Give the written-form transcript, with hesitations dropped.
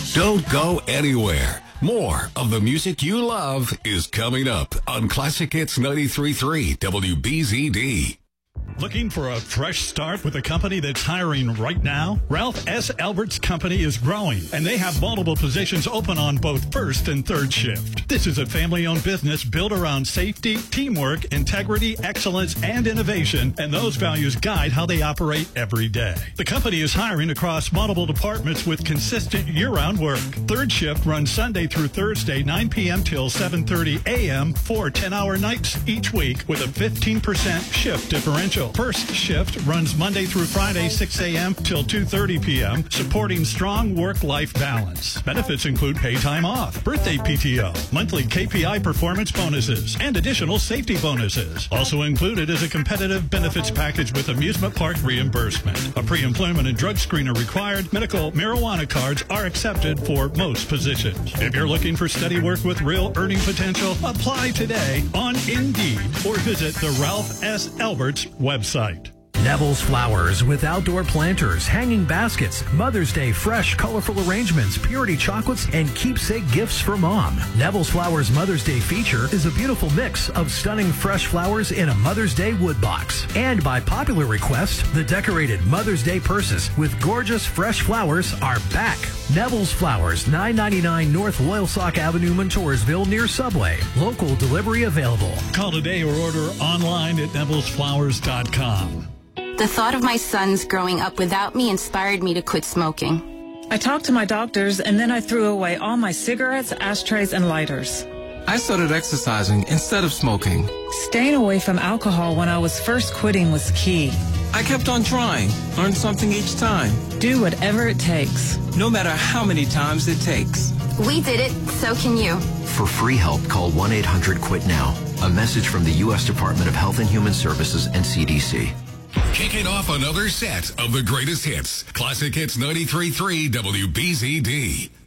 Don't go anywhere. More of the music you love is coming up on Classic Hits 93.3 WBZD. Looking for a fresh start with a company that's hiring right now? Ralph S. Albert's company is growing, and they have multiple positions open on both first and third shift. This is a family-owned business built around safety, teamwork, integrity, excellence, and innovation, and those values guide how they operate every day. The company is hiring across multiple departments with consistent year-round work. Third shift runs Sunday through Thursday, 9 p.m. till 7:30 a.m. for 10-hour nights each week with a 15% shift differential. First shift runs Monday through Friday, 6 a.m. till 2:30 p.m., supporting strong work-life balance. Benefits include pay time off, birthday PTO, monthly KPI performance bonuses, and additional safety bonuses. Also included is a competitive benefits package with amusement park reimbursement. A pre-employment and drug screen are required. Medical marijuana cards are accepted for most positions. If you're looking for steady work with real earning potential, apply today on Indeed or visit the Ralph S. Alberts website. Neville's Flowers with outdoor planters, hanging baskets, Mother's Day fresh, colorful arrangements, purity chocolates, and keepsake gifts for Mom. Neville's Flowers Mother's Day feature is a beautiful mix of stunning fresh flowers in a Mother's Day wood box. And by popular request, the decorated Mother's Day purses with gorgeous fresh flowers are back. Neville's Flowers, $9.99 North Loyalsock Avenue, Montoursville, near Subway. Local delivery available. Call today or order online at nevillesflowers.com. The thought of my sons growing up without me inspired me to quit smoking. I talked to my doctors, and then I threw away all my cigarettes, ashtrays, and lighters. I started exercising instead of smoking. Staying away from alcohol when I was first quitting was key. I kept on trying, learned something each time. Do whatever it takes. No matter how many times it takes. We did it, so can you. For free help, call 1-800-QUIT-NOW. A message from the U.S. Department of Health and Human Services and CDC. Kicking off another set of the greatest hits. Classic Hits 93.3 WBZD.